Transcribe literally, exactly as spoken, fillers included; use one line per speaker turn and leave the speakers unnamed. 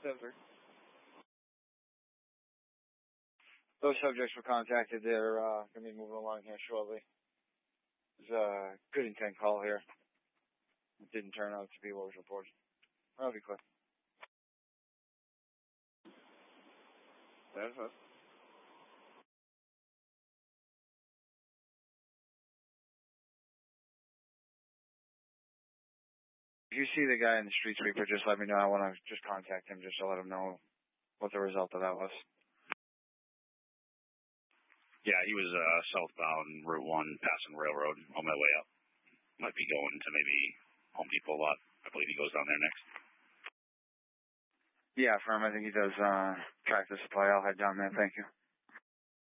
seven three. Those subjects were contacted. They're uh, going to be moving along here shortly. It was a good intent call here. It didn't turn out to be what was reported. That'll be quick. That's it. If you see the guy in the street sweeper, just let me know. I want to just contact him just to let him know what the result of that was.
Yeah, he was uh, southbound Route one, passing Railroad on my way up. Might be going to maybe Home Depot lot. I believe he goes down there next.
Yeah, firm. I think he does uh, Tractor Supply. I'll head down there. Thank you.